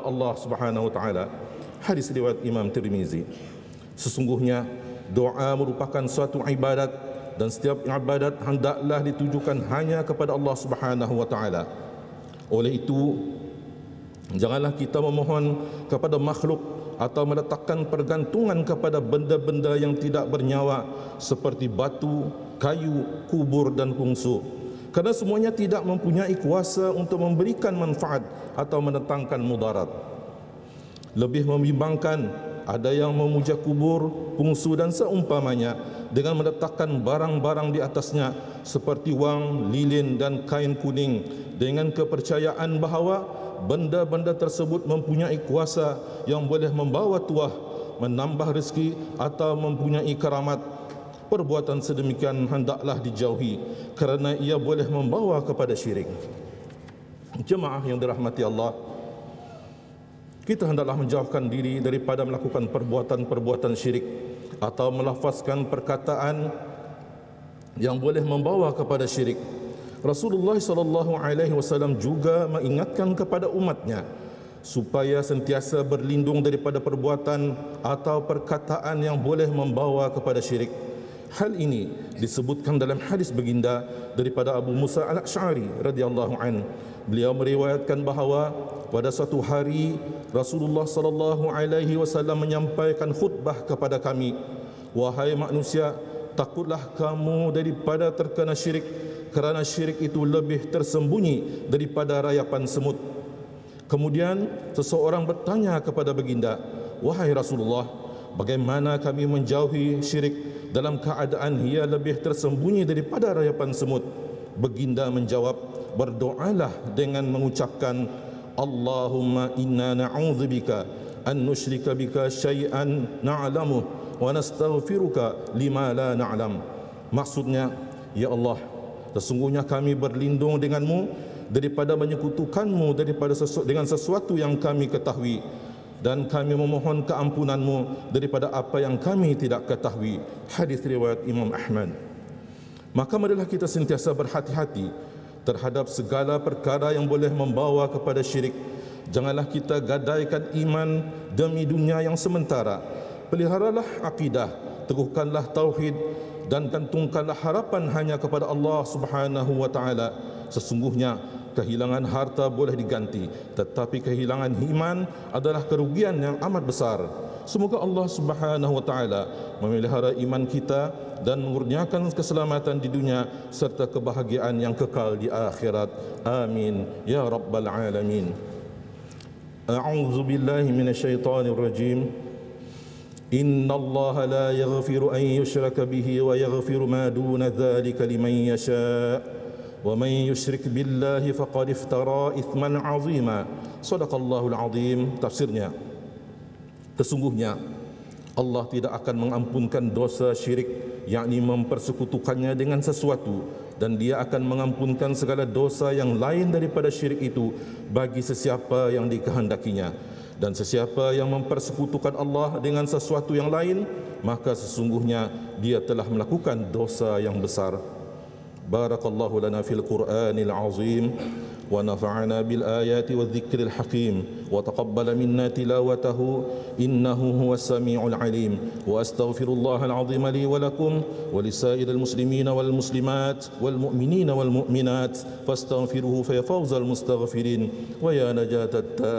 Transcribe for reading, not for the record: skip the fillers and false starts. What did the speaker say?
Allah Subhanahu wa taala. Hadis riwayat Imam Tirmizi. Sesungguhnya doa merupakan suatu ibadat dan setiap ibadat hendaklah ditujukan hanya kepada Allah Subhanahu wa taala. Oleh itu, janganlah kita memohon kepada makhluk atau meletakkan pergantungan kepada benda-benda yang tidak bernyawa seperti batu, kayu, kubur dan bungsu. Kerana semuanya tidak mempunyai kuasa untuk memberikan manfaat atau mendatangkan mudarat. Lebih membimbangkan, ada yang memuja kubur, bungsu dan seumpamanya dengan meletakkan barang-barang di atasnya seperti wang, lilin dan kain kuning dengan kepercayaan bahawa benda-benda tersebut mempunyai kuasa yang boleh membawa tuah, menambah rezeki atau mempunyai karamat. Perbuatan sedemikian hendaklah dijauhi kerana ia boleh membawa kepada syirik. Jemaah yang dirahmati Allah, kita hendaklah menjauhkan diri daripada melakukan perbuatan-perbuatan syirik atau melafazkan perkataan yang boleh membawa kepada syirik. Rasulullah SAW juga mengingatkan kepada umatnya supaya sentiasa berlindung daripada perbuatan atau perkataan yang boleh membawa kepada syirik. Hal ini disebutkan dalam hadis baginda daripada Abu Musa al-Asy'ari radhiyallahu an. Beliau meriwayatkan bahawa pada suatu hari Rasulullah SAW menyampaikan khutbah kepada kami, "Wahai manusia, takutlah kamu daripada terkena syirik, kerana syirik itu lebih tersembunyi daripada rayapan semut." Kemudian seseorang bertanya kepada baginda, "Wahai Rasulullah, bagaimana kami menjauhi syirik dalam keadaan ia lebih tersembunyi daripada rayapan semut?" Baginda menjawab, "Berdoalah dengan mengucapkan, Allahumma inna na'udzubika an nusyrika bika syai'an na'lamuh wa nastaghfiruka lima la na'lam." Maksudnya, ya Allah, sesungguhnya kami berlindung denganmu daripada menyekutukanmu dengan sesuatu yang kami ketahui, dan kami memohon keampunanmu daripada apa yang kami tidak ketahui. Hadis riwayat Imam Ahmad. Maka marilah kita sentiasa berhati-hati terhadap segala perkara yang boleh membawa kepada syirik. Janganlah kita gadaikan iman demi dunia yang sementara. Peliharalah akidah, teguhkanlah tauhid dan gantungkanlah harapan hanya kepada Allah Subhanahu wa taala. Sesungguhnya kehilangan harta boleh diganti, tetapi kehilangan iman adalah kerugian yang amat besar. Semoga Allah Subhanahu wa taala memelihara iman kita dan mengurniakan keselamatan di dunia serta kebahagiaan yang kekal di akhirat. Amin ya rabbal alamin. A'udzu billahi minasyaitonir rajim. Innallaha la yaghfiru an yushraka bihi wa yaghfiru ma duna dzalika liman yasha'. Wa man yusyrik billahi faqad iftara ithman 'azima. Shadaqallahul 'azim. Tafsirnya, sesungguhnya Allah tidak akan mengampunkan dosa syirik, yakni mempersekutukannya dengan sesuatu, dan Dia akan mengampunkan segala dosa yang lain daripada syirik itu bagi sesiapa yang dikehendakinya. Dan sesiapa yang mempersekutukan Allah dengan sesuatu yang lain, maka sesungguhnya dia telah melakukan dosa yang besar. Barakallahu lana fil Qur'anil azim wa nafa'ana bil ayati wa dzikril hakim wa taqabbala minna tilawatahu innahu huwas samiul alim. Wa astaghfirullahal azim li wa lakum wa lisairil muslimina wal muslimat wal mu'minina wal mu'minat fastaghfiruhu fa ya fawzal mustaghfirin wa ya najatat